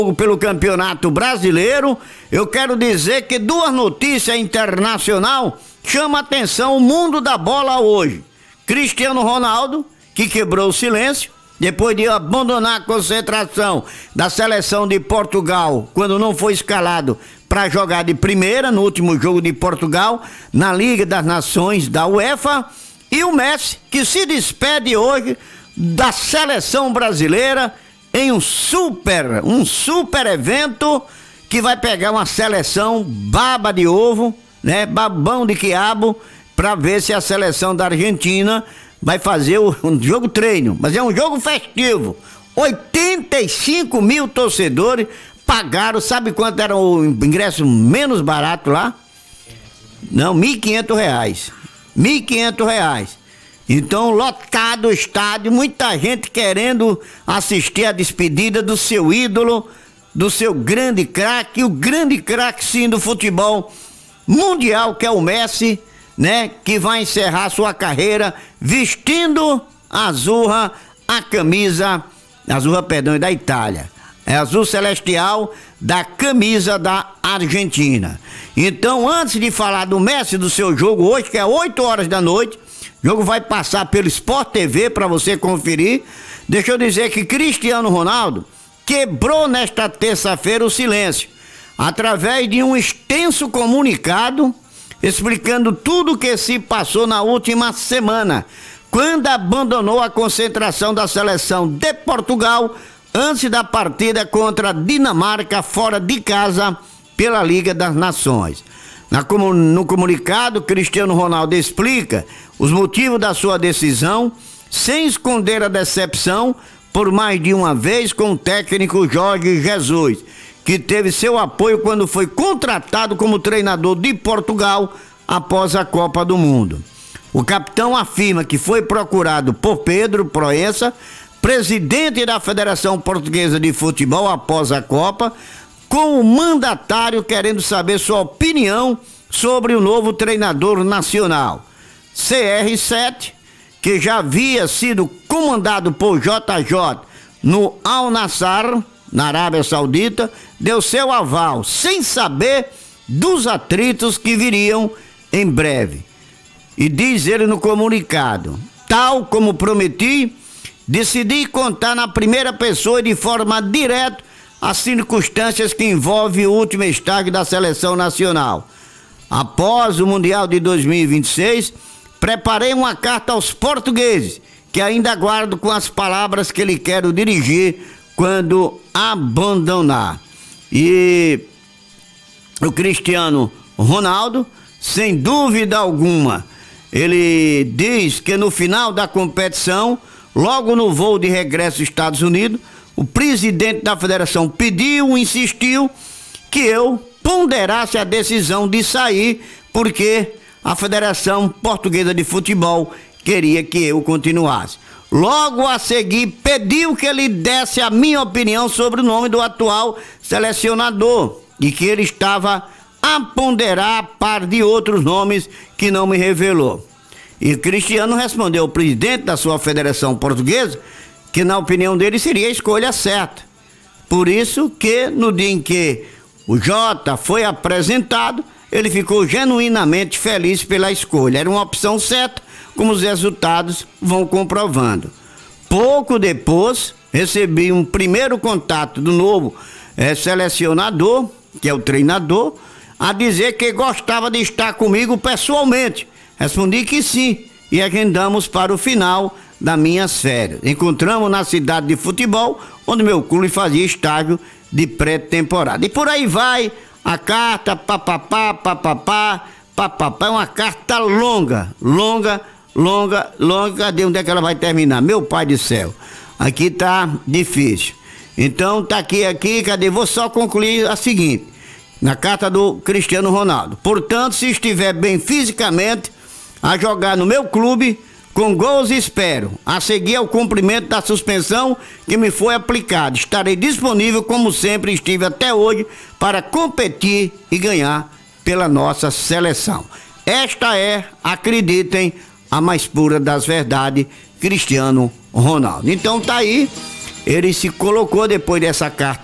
pelo Campeonato Brasileiro, eu quero dizer que duas notícias internacionais chamam a atenção o mundo da bola hoje. Cristiano Ronaldo, que quebrou o silêncio, depois de abandonar a concentração da seleção de Portugal, quando não foi escalado para jogar de primeira no último jogo de Portugal, na Liga das Nações da UEFA, e o Messi, que se despede hoje da seleção brasileira em um super evento que vai pegar uma seleção baba de ovo, né, babão de quiabo, para ver se a seleção da Argentina vai fazer um jogo treino, mas é um jogo festivo. 85 mil torcedores pagaram, sabe quanto era o ingresso menos barato lá? Não, R$1.500. R$1.500. Então, lotado o estádio, muita gente querendo assistir a despedida do seu ídolo, do seu grande craque, o grande craque sim do futebol mundial, que é o Messi, né? Que vai encerrar sua carreira vestindo azurra, a camisa, azurra, perdão, da Itália. É azul celestial da camisa da Argentina. Então, antes de falar do Messi, do seu jogo hoje, que é 8 horas da noite, o jogo vai passar pelo Sport TV para você conferir. Deixa eu dizer que Cristiano Ronaldo quebrou nesta terça-feira o silêncio, através de um extenso comunicado explicando tudo o que se passou na última semana, quando abandonou a concentração da seleção de Portugal antes da partida contra a Dinamarca fora de casa pela Liga das Nações. No comunicado, Cristiano Ronaldo explica os motivos da sua decisão, sem esconder a decepção por mais de uma vez com o técnico Jorge Jesus, que teve seu apoio quando foi contratado como treinador de Portugal após a Copa do Mundo. O capitão afirma que foi procurado por Pedro Proença, presidente da Federação Portuguesa de Futebol após a Copa, com o mandatário querendo saber sua opinião sobre o novo treinador nacional. CR7, que já havia sido comandado por JJ no Al Nassr, na Arábia Saudita, deu seu aval, sem saber dos atritos que viriam em breve. E diz ele no comunicado: tal como prometi, decidi contar na primeira pessoa e de forma direta as circunstâncias que envolvem o último estágio da seleção nacional. Após o Mundial de 2026, preparei uma carta aos portugueses, que ainda guardo com as palavras que lhe quero dirigir quando abandonar. E o Cristiano Ronaldo, sem dúvida alguma, ele diz que no final da competição, logo no voo de regresso aos Estados Unidos, o presidente da federação insistiu que eu ponderasse a decisão de sair, porque a Federação Portuguesa de Futebol queria que eu continuasse. Logo a seguir, pediu que ele desse a minha opinião sobre o nome do atual selecionador e que ele estava a ponderar a par de outros nomes que não me revelou. E Cristiano respondeu ao presidente da sua Federação Portuguesa que, na opinião dele, seria a escolha certa. Por isso que, no dia em que o Jota foi apresentado, ele ficou genuinamente feliz pela escolha. Era uma opção certa, como os resultados vão comprovando. Pouco depois, recebi um primeiro contato do novo selecionador, que é o treinador, a dizer que gostava de estar comigo pessoalmente. Respondi que sim, e agendamos para o final das minhas férias. Encontramos na cidade de futebol, onde meu clube fazia estágio de pré-temporada. E por aí vai a carta, papapá, é uma carta longa. Cadê onde é que ela vai terminar? Meu pai do céu, aqui tá difícil. Então tá aqui, cadê? Vou só concluir a seguinte, na carta do Cristiano Ronaldo. Portanto, se estiver bem fisicamente, a jogar no meu clube, com gols espero. A seguir ao cumprimento da suspensão que me foi aplicada. Estarei disponível, como sempre estive até hoje, para competir e ganhar pela nossa seleção. Esta é, acreditem, a mais pura das verdades, Cristiano Ronaldo. Então tá aí, ele se colocou depois dessa carta